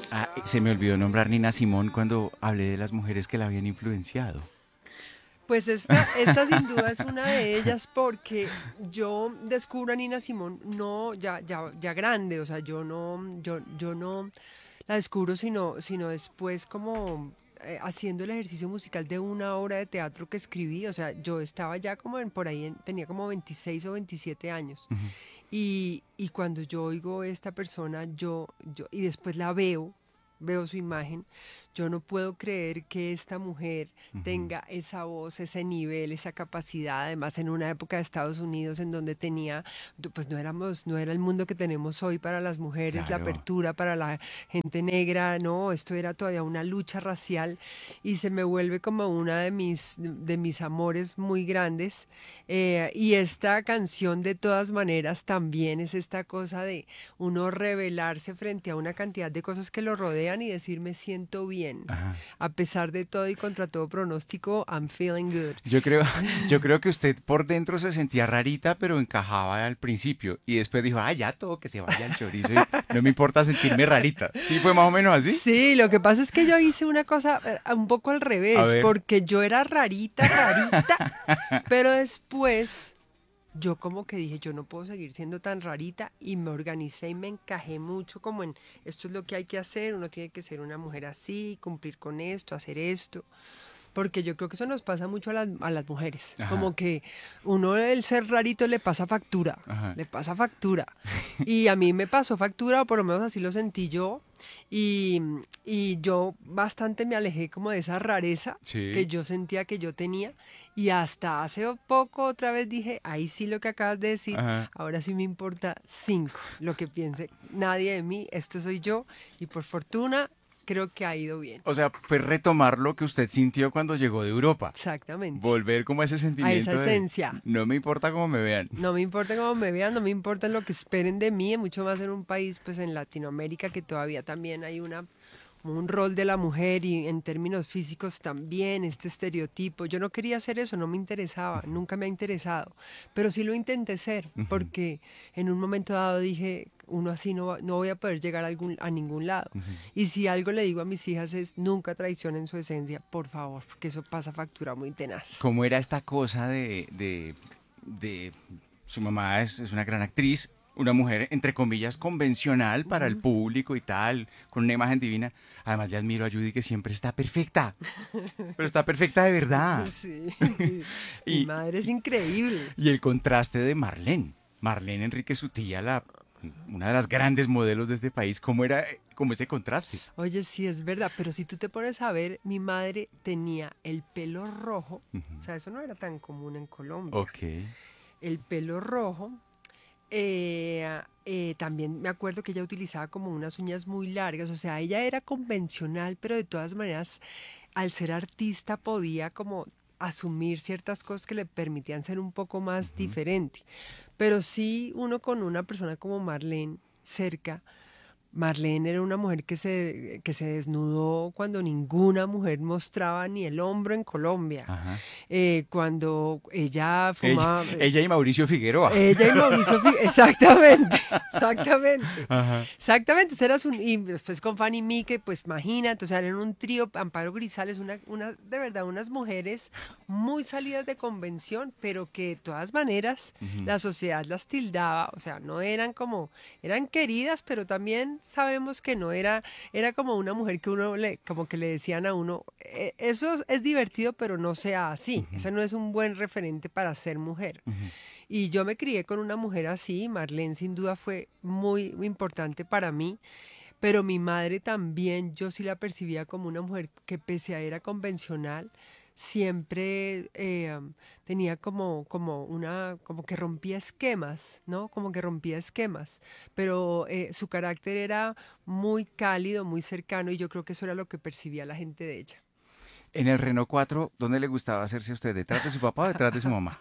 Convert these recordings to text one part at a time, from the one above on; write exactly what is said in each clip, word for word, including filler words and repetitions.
Ah, se me olvidó nombrar Nina Simón cuando hablé de las mujeres que la habían influenciado. Pues esta, esta sin duda es una de ellas porque yo descubro a Nina Simón no ya, ya, ya grande, o sea, yo no, yo, yo no la descubro sino, sino después como eh, haciendo el ejercicio musical de una obra de teatro que escribí, o sea, yo estaba ya como en, por ahí, en- tenía como veintiséis o veintisiete años. Ujú, Y, y cuando yo oigo a esta persona, yo, yo, y después la veo, veo su imagen, yo no puedo creer que esta mujer ujú. tenga esa voz, ese nivel, esa capacidad, además en una época de Estados Unidos en donde tenía, pues no éramos, no era el mundo que tenemos hoy para las mujeres, la Claro. apertura para la gente negra, no, esto era todavía una lucha racial y se me vuelve como una de mis, de mis amores muy grandes. Eh, y esta canción de todas maneras también es esta cosa de uno revelarse frente a una cantidad de cosas que lo rodean y decir me siento bien. Ajá. A pesar de todo y contra todo pronóstico, I'm feeling good. Yo creo, yo creo que usted por dentro se sentía rarita, pero encajaba al principio. Y después dijo, ah, ya todo que se vaya al chorizo y no me importa sentirme rarita. Sí, fue más o menos así. Sí, lo que pasa es que yo hice una cosa eh, un poco al A revés, ver. porque yo era rarita, rarita, pero después yo como que dije, yo no puedo seguir siendo tan rarita y me organicé y me encajé mucho como en esto es lo que hay que hacer, uno tiene que ser una mujer así, cumplir con esto, hacer esto. Porque yo creo que eso nos pasa mucho a las, a las mujeres. Ajá, Como que uno el ser rarito le pasa factura, ajá. le pasa factura. Y a mí me pasó factura, o por lo menos así lo sentí yo. Y, y yo bastante me alejé como de esa rareza que Sí. yo sentía que yo tenía. Y hasta hace poco otra vez dije, ahí sí lo que acabas de decir, Ajá. ahora sí me importa cinco. Lo que piense nadie de mí, esto soy yo. Y por fortuna creo que ha ido bien. O sea, fue retomar lo que usted sintió cuando llegó de Europa. Exactamente. Volver como a ese A esa sentimiento de esencia. no me importa cómo me vean. No me importa cómo me vean, no me importa lo que esperen de mí, mucho más en un país, pues en Latinoamérica, que todavía también hay una un rol de la mujer y en términos físicos también, este estereotipo. Yo no quería hacer eso, no me interesaba, nunca me ha interesado, pero sí lo intenté ser, Ujú, porque en un momento dado dije, uno así no, va- no voy a poder llegar a, algún, a ningún lado. ujú. Y si algo le digo a mis hijas es, nunca traicionen su esencia, por favor, porque eso pasa factura muy tenaz. ¿Cómo era esta cosa de, de, de su mamá es, es una gran actriz, una mujer entre comillas convencional para el Ujú. público y tal, con una imagen divina? Además le admiro a Judy que siempre está perfecta, pero está perfecta de verdad. Sí, mi Y, madre es increíble. y el contraste de Marlene, Marlene Enrique, su tía, la, una de las grandes modelos de este país, ¿cómo era como ese contraste? Oye, sí, es verdad, pero si tú te pones a ver, mi madre tenía el pelo rojo, Ujú. o sea, eso no era tan común en Colombia. Ok. El pelo rojo, eh, eh, también me acuerdo que ella utilizaba como unas uñas muy largas, o sea, ella era convencional, pero de todas maneras, al ser artista podía como asumir ciertas cosas que le permitían ser un poco más Ujú. diferente. Pero sí, uno con una persona como Marlene cerca, Marlene era una mujer que se, que se desnudó cuando ninguna mujer mostraba ni el hombro en Colombia. Ajá. Eh, cuando ella Ella, fumaba, eh, ella y Mauricio Figueroa. ella y Mauricio Fi- exactamente, exactamente. Ajá. Exactamente, este era su, y después con Fanny Mique, pues imagínate, o sea, eran un trío, Amparo Grisales, una, una, de verdad, unas mujeres muy salidas de convención, pero que de todas maneras Ujú. la sociedad las tildaba, o sea, no eran como, eran queridas, pero también sabemos que no era, era como una mujer que uno le, como que le decían a uno, "Eh, eso es divertido, pero no sea así, Ujú, ese no es un buen referente para ser mujer". ujú. Y yo me crié con una mujer así, Marlene sin duda fue muy importante para mí, pero mi madre también, yo sí la percibía como una mujer que pese a era convencional, siempre eh, tenía como, como una, como que rompía esquemas, ¿no? Como que rompía esquemas, pero eh, su carácter era muy cálido, muy cercano y yo creo que eso era lo que percibía la gente de ella. En el Renault cuatro, ¿dónde le gustaba hacerse a usted? ¿Detrás de su papá o detrás de su mamá?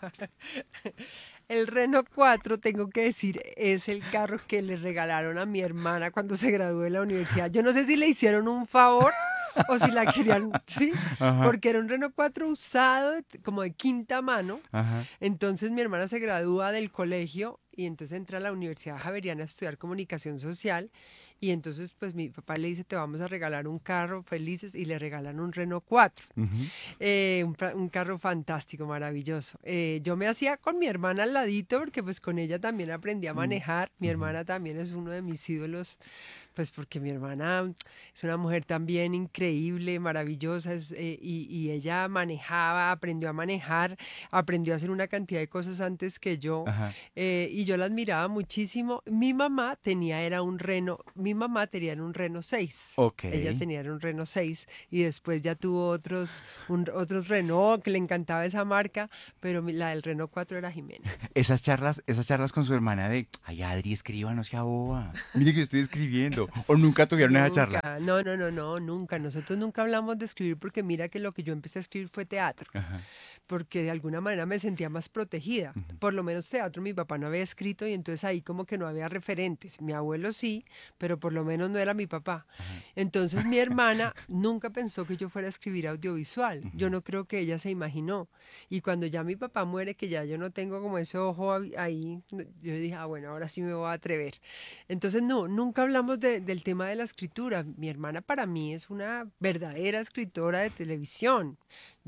El Renault cuatro, tengo que decir, es el carro que le regalaron a mi hermana cuando se graduó de la universidad. Yo no sé si le hicieron un favor o si la querían, sí, Ajá, porque era un Renault cuatro usado, como de quinta mano. ajá. Entonces mi hermana se gradúa del colegio y entonces entra a la Universidad Javeriana a estudiar comunicación social Y entonces pues mi papá le dice, te vamos a regalar un carro, felices, y le regalan un Renault cuatro. Ujú. Eh, un, pa- un carro fantástico, maravilloso. Eh, yo me hacía con mi hermana al ladito porque pues con ella también aprendí a Mm, manejar. Mi ujú. hermana también es uno de mis ídolos, pues porque mi hermana es una mujer también increíble, maravillosa, es, eh, y, y ella manejaba, aprendió a manejar, aprendió a hacer una cantidad de cosas antes que yo, Ajá. eh, y yo la admiraba muchísimo. Mi mamá tenía, era un Renault, mi mamá tenía un Renault seis. Ok. Ella tenía era un Renault seis y después ya tuvo otros, un- otros Renault que le encantaba esa marca, pero mi- la del Renault cuatro era Jimena. Esas charlas, esas charlas con su hermana de, ay, Adri, escriba, no sea boba. Mire que estoy escribiendo. O nunca tuvieron esa Nunca, charla. no, no, no, no, nunca. Nosotros nunca hablamos de escribir porque mira que lo que yo empecé a escribir fue teatro, Ajá. porque de alguna manera me sentía más protegida. Ujú. Por lo menos teatro mi papá no había escrito y entonces ahí como que no había referentes. Mi abuelo sí, pero por lo menos no era mi papá. Ajá. Entonces mi hermana nunca pensó que yo fuera a escribir audiovisual. Yo Ujú. no creo que ella se imaginó. Y cuando ya mi papá muere, que ya yo no tengo como ese ojo ahí, ahí, yo dije, ah, bueno, ahora sí me voy a atrever. Entonces, no, nunca hablamos de- del tema de la escritura. Mi hermana para mí es una verdadera escritora de televisión.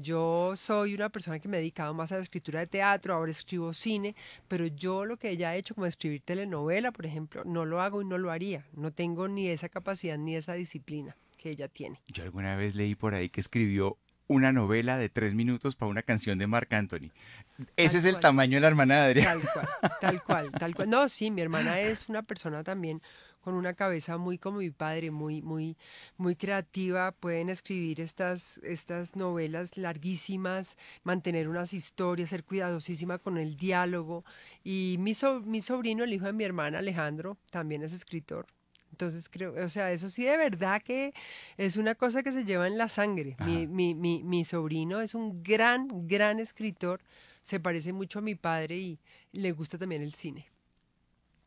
Yo soy una persona que me he dedicado más a la escritura de teatro, ahora escribo cine, pero yo lo que ella ha hecho como escribir telenovela, por ejemplo, no lo hago y no lo haría. No tengo ni esa capacidad ni esa disciplina que ella tiene. Yo alguna vez leí por ahí que escribió una novela de tres minutos para una canción de Marc Anthony. Ese Tal es el cual. tamaño de la hermana de Adrián. Tal cual, tal cual, tal cual. No, sí, mi hermana es una persona también con una cabeza muy como mi padre, muy, muy, muy creativa. Pueden escribir estas, estas novelas larguísimas, mantener unas historias, ser cuidadosísima con el diálogo. Y mi, so- mi sobrino, el hijo de mi hermana, Alejandro, también es escritor. Entonces creo, o sea, eso sí de verdad que es una cosa que se lleva en la sangre. Mi, Ajá. mi, mi, mi sobrino es un gran, gran escritor, se parece mucho a mi padre y le gusta también el cine.